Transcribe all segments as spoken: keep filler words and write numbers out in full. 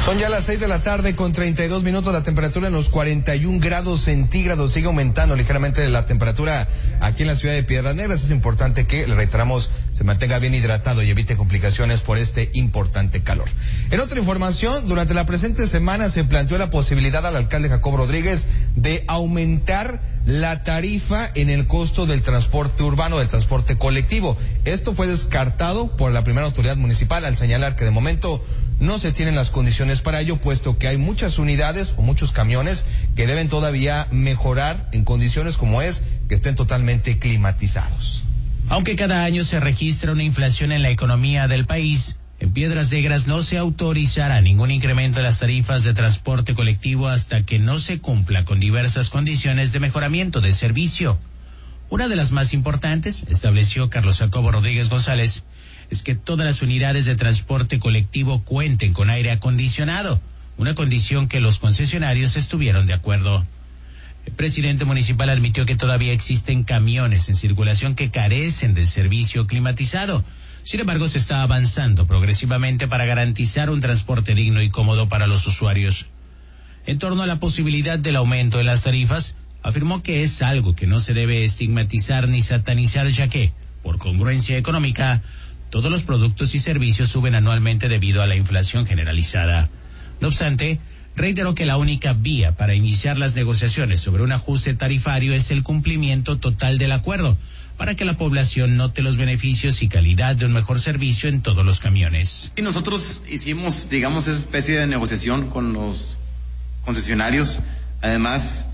Son ya las seis de la tarde con treinta y dos minutos, la temperatura en los cuarenta y un grados centígrados, sigue aumentando ligeramente la temperatura aquí en la ciudad de Piedras Negras. Es importante que, le reiteramos, se mantenga bien hidratado y evite complicaciones por este importante calor. En otra información, durante la presente semana se planteó la posibilidad al alcalde Jacobo Rodríguez de aumentar la tarifa en el costo del transporte urbano, del transporte colectivo. Esto fue descartado por la primera autoridad municipal al señalar que de momento no se tienen las condiciones para ello, puesto que hay muchas unidades o muchos camiones que deben todavía mejorar en condiciones como es que estén totalmente climatizados. Aunque cada año se registra una inflación en la economía del país, en Piedras Negras no se autorizará ningún incremento de las tarifas de transporte colectivo hasta que no se cumpla con diversas condiciones de mejoramiento del servicio. Una de las más importantes, estableció Carlos Jacobo Rodríguez González, es que todas las unidades de transporte colectivo cuenten con aire acondicionado, una condición que los concesionarios estuvieron de acuerdo. El presidente municipal admitió que todavía existen camiones en circulación que carecen del servicio climatizado. Sin embargo, se está avanzando progresivamente para garantizar un transporte digno y cómodo para los usuarios. En torno a la posibilidad del aumento de las tarifas, afirmó que es algo que no se debe estigmatizar ni satanizar, ya que, por congruencia económica, todos los productos y servicios suben anualmente debido a la inflación generalizada. No obstante, reiteró que la única vía para iniciar las negociaciones sobre un ajuste tarifario es el cumplimiento total del acuerdo, para que la población note los beneficios y calidad de un mejor servicio en todos los camiones. Y nosotros hicimos, digamos, esa especie de negociación con los concesionarios. Además,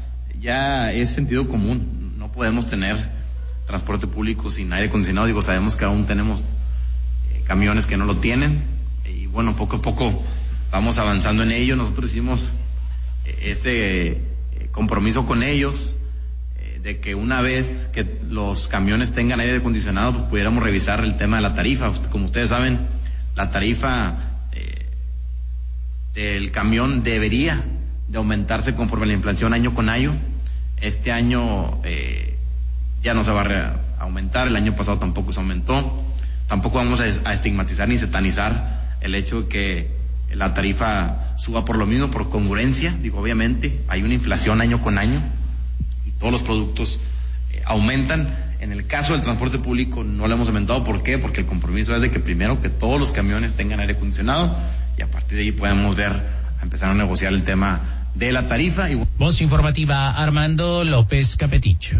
ya es sentido común, no podemos tener transporte público sin aire acondicionado. Digo, sabemos que aún tenemos eh, camiones que no lo tienen, y bueno, poco a poco vamos avanzando en ello. Nosotros hicimos eh, ese eh, compromiso con ellos, de que una vez que los camiones tengan aire acondicionado, pues pudiéramos revisar el tema de la tarifa. Como ustedes saben, la tarifa eh, del camión debería de aumentarse conforme la inflación año con año. Este año eh, ya no se va a aumentar, el año pasado tampoco se aumentó. Tampoco vamos a, a estigmatizar ni satanizar el hecho de que la tarifa suba por lo mismo, por congruencia. Digo, obviamente hay una inflación año con año, todos los productos eh, aumentan. En el caso del transporte público no lo hemos aumentado. ¿Por qué? Porque el compromiso es de que primero que todos los camiones tengan aire acondicionado, y a partir de ahí podemos ver, a empezar a negociar el tema de la tarifa. Y... Voz informativa, Armando López Capeticho.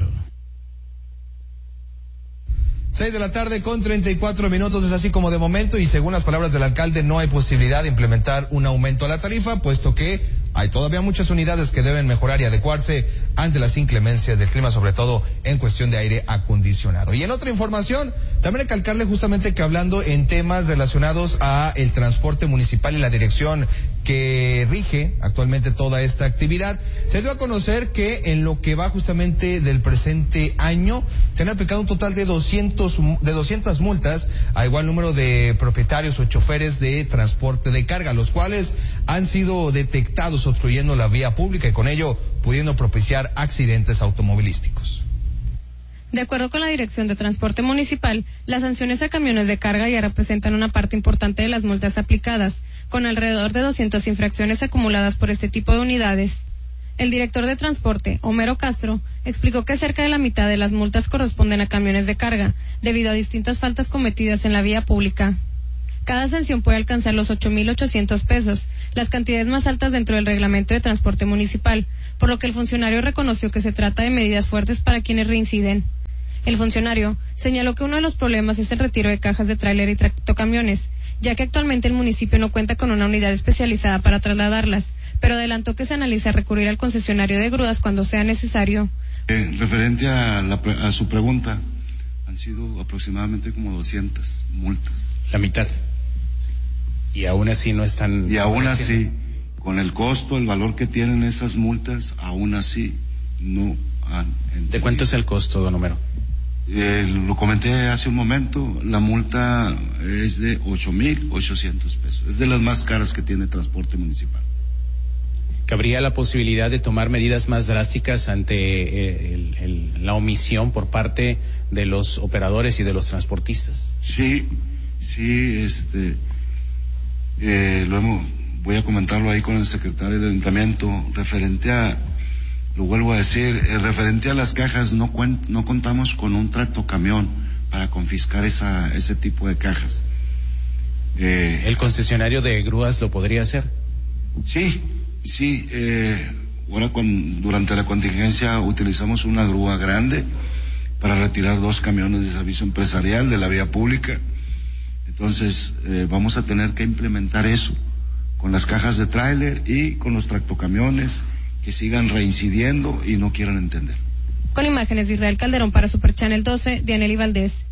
Seis de la tarde con treinta y cuatro minutos, es así como de momento, y según las palabras del alcalde, no hay posibilidad de implementar un aumento a la tarifa, puesto que hay todavía muchas unidades que deben mejorar y adecuarse ante las inclemencias del clima, sobre todo en cuestión de aire acondicionado. Y en otra información, también recalcarle justamente que hablando en temas relacionados a el transporte municipal y la dirección que rige actualmente toda esta actividad, se dio a conocer que en lo que va justamente del presente año se han aplicado un total de doscientos de doscientas multas a igual número de propietarios o choferes de transporte de carga, los cuales han sido detectados obstruyendo la vía pública y con ello pudiendo propiciar accidentes automovilísticos. De acuerdo con la Dirección de Transporte Municipal, las sanciones a camiones de carga ya representan una parte importante de las multas aplicadas, con alrededor de doscientas infracciones acumuladas por este tipo de unidades. El director de transporte, Homero Castro, explicó que cerca de la mitad de las multas corresponden a camiones de carga, debido a distintas faltas cometidas en la vía pública. Cada sanción puede alcanzar los ocho mil ochocientos pesos, las cantidades más altas dentro del reglamento de transporte municipal, por lo que el funcionario reconoció que se trata de medidas fuertes para quienes reinciden. El funcionario señaló que uno de los problemas es el retiro de cajas de tráiler y tractocamiones, ya que actualmente el municipio no cuenta con una unidad especializada para trasladarlas, pero adelantó que se analiza recurrir al concesionario de grúas cuando sea necesario. Eh, referente a, la, a su pregunta, han sido aproximadamente como doscientas multas. La mitad. Sí. Y aún así no están... Y aún así, con el costo, el valor que tienen esas multas, aún así no han entendido. ¿De cuánto es el costo, don Homero? Eh, lo comenté hace un momento, la multa es de ocho mil ochocientos pesos, es de las más caras que tiene transporte municipal. ¿Cabría la posibilidad de tomar medidas más drásticas ante eh, el, el, la omisión por parte de los operadores y de los transportistas? Sí, sí, este, eh, lo hemos, voy a comentarlo ahí con el secretario del ayuntamiento, referente a, lo vuelvo a decir, eh, referente a las cajas, no, cuen, no contamos con un tractocamión para confiscar esa, ese tipo de cajas. Eh, ¿El concesionario de grúas lo podría hacer? Sí, sí, eh, ahora con, durante la contingencia utilizamos una grúa grande para retirar dos camiones de servicio empresarial de la vía pública. Entonces, eh, vamos a tener que implementar eso con las cajas de tráiler y con los tractocamiones que sigan reincidiendo y no quieran entender. Con imágenes de Israel Calderón para Super Channel doce, Dianely Valdés.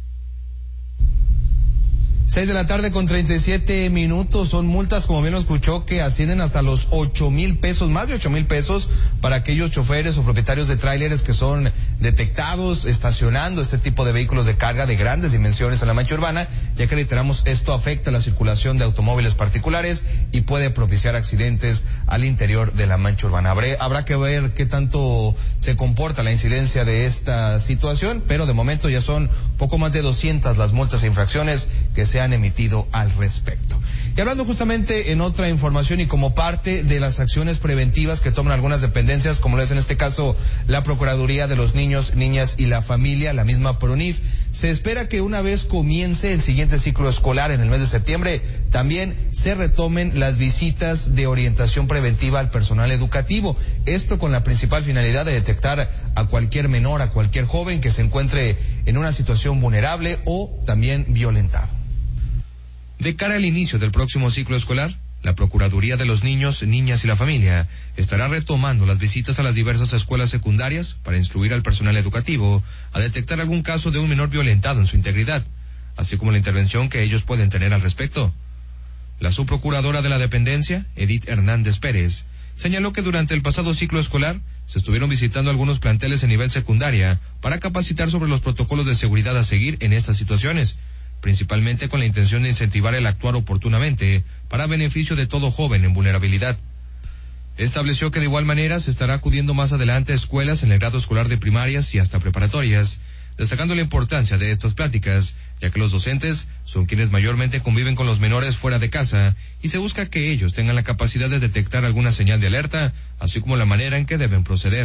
Seis de la tarde con treinta y siete minutos, son multas, como bien lo escuchó, que ascienden hasta los ocho mil pesos, más de ocho mil pesos para aquellos choferes o propietarios de tráileres que son detectados estacionando este tipo de vehículos de carga de grandes dimensiones en la mancha urbana, ya que reiteramos, esto afecta la circulación de automóviles particulares y puede propiciar accidentes al interior de la mancha urbana. Habrá, habrá que ver qué tanto se comporta la incidencia de esta situación, pero de momento ya son poco más de doscientas las multas e infracciones que se han emitido al respecto. Y hablando justamente en otra información y como parte de las acciones preventivas que toman algunas dependencias, como lo es en este caso la Procuraduría de los Niños, Niñas y la Familia, la misma PRONIF, se espera que una vez comience el siguiente ciclo escolar en el mes de septiembre, también se retomen las visitas de orientación preventiva al personal educativo. Esto con la principal finalidad de detectar a cualquier menor, a cualquier joven que se encuentre en una situación vulnerable o también violentado. De cara al inicio del próximo ciclo escolar, la Procuraduría de los Niños, Niñas y la Familia estará retomando las visitas a las diversas escuelas secundarias para instruir al personal educativo a detectar algún caso de un menor violentado en su integridad, así como la intervención que ellos pueden tener al respecto. La subprocuradora de la dependencia, Edith Hernández Pérez, señaló que durante el pasado ciclo escolar se estuvieron visitando algunos planteles en nivel secundaria para capacitar sobre los protocolos de seguridad a seguir en estas situaciones, principalmente con la intención de incentivar el actuar oportunamente para beneficio de todo joven en vulnerabilidad. Estableció que de igual manera se estará acudiendo más adelante a escuelas en el grado escolar de primarias y hasta preparatorias, destacando la importancia de estas pláticas, ya que los docentes son quienes mayormente conviven con los menores fuera de casa y se busca que ellos tengan la capacidad de detectar alguna señal de alerta, así como la manera en que deben proceder.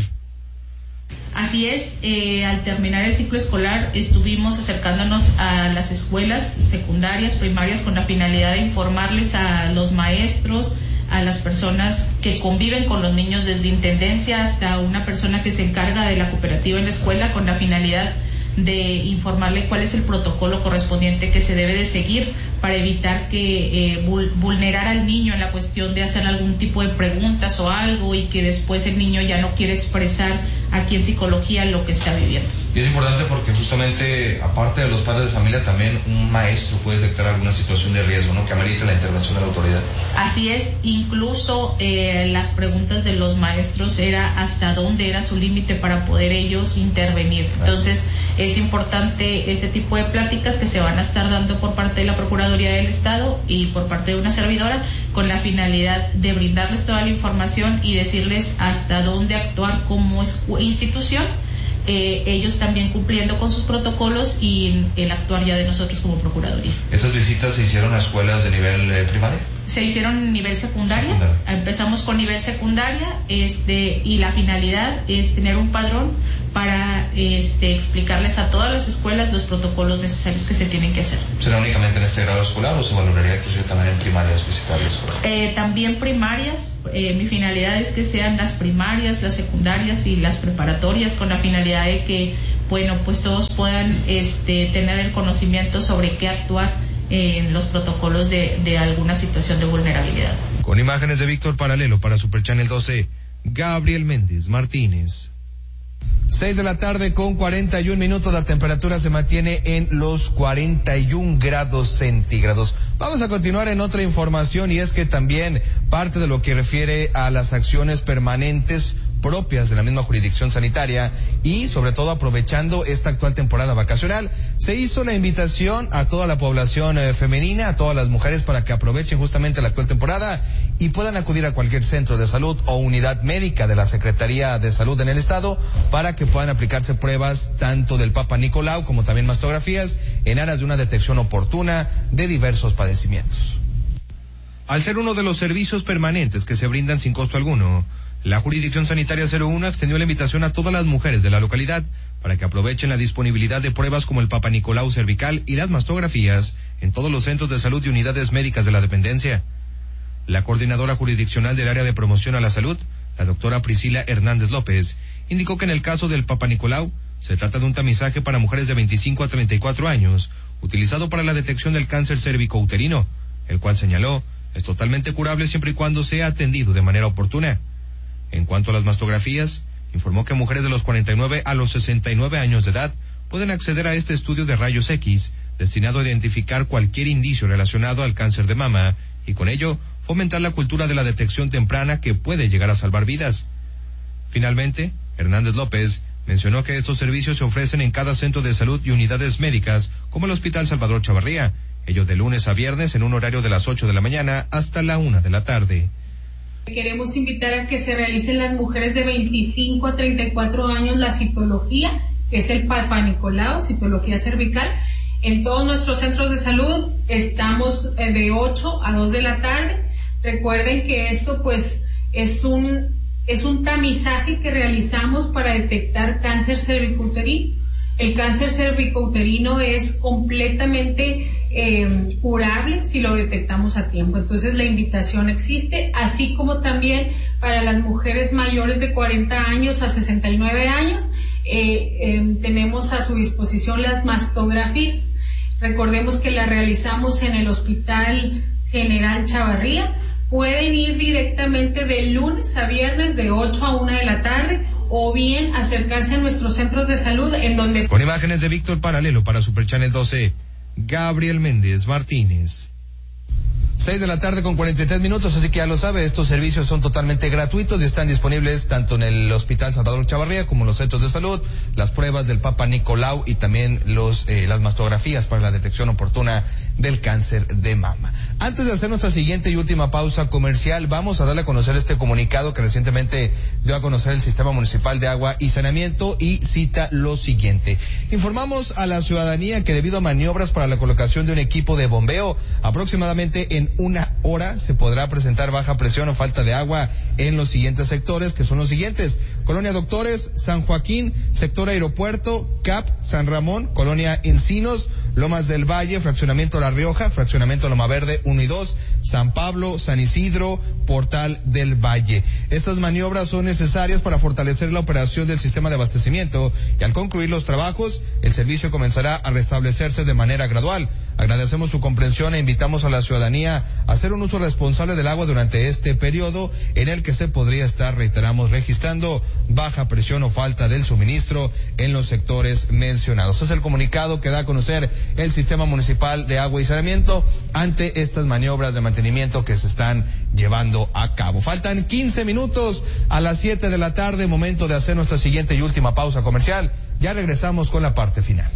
Así es, eh, al terminar el ciclo escolar estuvimos acercándonos a las escuelas secundarias, primarias, con la finalidad de informarles a los maestros, a las personas que conviven con los niños, desde intendencia hasta una persona que se encarga de la cooperativa en la escuela, con la finalidad de informarle cuál es el protocolo correspondiente que se debe de seguir para evitar que eh, vulnerar al niño en la cuestión de hacer algún tipo de preguntas o algo y que después el niño ya no quiere expresar aquí en psicología lo que está viviendo. Y es importante porque justamente, aparte de los padres de familia, también un maestro puede detectar alguna situación de riesgo, ¿no?, que amerite la intervención de la autoridad. Así es, incluso eh, las preguntas de los maestros era hasta dónde era su límite para poder ellos intervenir. Entonces, es importante este tipo de pláticas que se van a estar dando por parte de la Procuraduría del Estado y por parte de una servidora, con la finalidad de brindarles toda la información y decirles hasta dónde actuar como institución, eh, ellos también cumpliendo con sus protocolos y el actuar ya de nosotros como Procuraduría. ¿Estas visitas se hicieron a escuelas de nivel eh, primaria? Se hicieron en nivel secundaria, secundaria. Empezamos con nivel secundaria, este, y la finalidad es tener un padrón para este, explicarles a todas las escuelas los protocolos necesarios que se tienen que hacer. ¿Será únicamente en este grado escolar o se valoraría inclusive también en primarias visitables? Eh, también primarias, eh, mi finalidad es que sean las primarias, las secundarias y las preparatorias, con la finalidad de que, bueno, pues todos puedan este, tener el conocimiento sobre qué actuar en los protocolos de, de alguna situación de vulnerabilidad. Con imágenes de Víctor Paralelo para Super Channel doce, Gabriel Méndez Martínez. Seis de la tarde con cuarenta y un minutos, la temperatura se mantiene en los cuarenta y un grados centígrados. Vamos a continuar en otra información, y es que también parte de lo que refiere a las acciones permanentes propias de la misma jurisdicción sanitaria y sobre todo aprovechando esta actual temporada vacacional, se hizo la invitación a toda la población eh, femenina, a todas las mujeres, para que aprovechen justamente la actual temporada y puedan acudir a cualquier centro de salud o unidad médica de la Secretaría de Salud en el estado para que puedan aplicarse pruebas tanto del Papa Nicolau como también mastografías en aras de una detección oportuna de diversos padecimientos. Al ser uno de los servicios permanentes que se brindan sin costo alguno, la Jurisdicción Sanitaria cero uno extendió la invitación a todas las mujeres de la localidad para que aprovechen la disponibilidad de pruebas como el Papa Nicolau cervical y las mastografías en todos los centros de salud y unidades médicas de la dependencia. La coordinadora jurisdiccional del área de promoción a la salud, la doctora Priscila Hernández López, indicó que en el caso del Papa Nicolau se trata de un tamizaje para mujeres de veinticinco a treinta y cuatro años, utilizado para la detección del cáncer cérvico-uterino, el cual señaló es totalmente curable siempre y cuando sea atendido de manera oportuna. En cuanto a las mastografías, informó que mujeres de los cuarenta y nueve a los sesenta y nueve años de edad pueden acceder a este estudio de rayos X, destinado a identificar cualquier indicio relacionado al cáncer de mama y con ello fomentar la cultura de la detección temprana que puede llegar a salvar vidas. Finalmente, Hernández López mencionó que estos servicios se ofrecen en cada centro de salud y unidades médicas, como el Hospital Salvador Chavarría, ello de lunes a viernes en un horario de las ocho de la mañana hasta la una de la tarde. Queremos invitar a que se realicen las mujeres de veinticinco a treinta y cuatro años la citología, que es el Papa Nicolau, citología cervical. En todos nuestros centros de salud estamos de ocho a dos de la tarde. Recuerden que esto pues es un es un tamizaje que realizamos para detectar cáncer cervicouterino. El cáncer cervicouterino es completamente eh, curable si lo detectamos a tiempo. Entonces la invitación existe, así como también para las mujeres mayores de cuarenta años a sesenta y nueve años, eh, eh, tenemos a su disposición las mastografías. Recordemos que la realizamos en el Hospital General Chavarría. Pueden ir directamente de lunes a viernes de ocho a una de la tarde o bien acercarse a nuestros centros de salud en donde... Con imágenes de Víctor Paralelo para Super Channel doce, Gabriel Méndez Martínez. Seis de la tarde con cuarenta y tres minutos, así que ya lo sabe, estos servicios son totalmente gratuitos y están disponibles tanto en el Hospital Salvador Chavarría como en los centros de salud, las pruebas del Papa Nicolau y también los eh, las mastografías para la detección oportuna del cáncer de mama. Antes de hacer nuestra siguiente y última pausa comercial, vamos a darle a conocer este comunicado que recientemente dio a conocer el Sistema Municipal de Agua y Saneamiento y cita lo siguiente. Informamos a la ciudadanía que debido a maniobras para la colocación de un equipo de bombeo, aproximadamente en una hora se podrá presentar baja presión o falta de agua en los siguientes sectores, que son los siguientes: Colonia Doctores, San Joaquín, Sector Aeropuerto, C A P, San Ramón, Colonia Encinos, Lomas del Valle, Fraccionamiento La Rioja, Fraccionamiento Loma Verde uno y dos, San Pablo, San Isidro, Portal del Valle. Estas maniobras son necesarias para fortalecer la operación del sistema de abastecimiento y al concluir los trabajos, el servicio comenzará a restablecerse de manera gradual. Agradecemos su comprensión e invitamos a la ciudadanía a hacer un uso responsable del agua durante este periodo en el que se podría estar, reiteramos, registrando baja presión o falta del suministro en los sectores mencionados. Es el comunicado que da a conocer el Sistema Municipal de Agua y Saneamiento ante estas maniobras de mantenimiento que se están llevando a cabo. Faltan quince minutos a las siete de la tarde, momento de hacer nuestra siguiente y última pausa comercial. Ya regresamos con la parte final.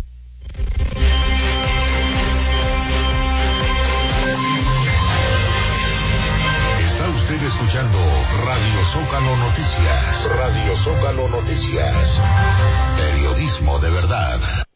Está usted escuchando Radio Zócalo Noticias. Radio Zócalo Noticias. Periodismo de verdad.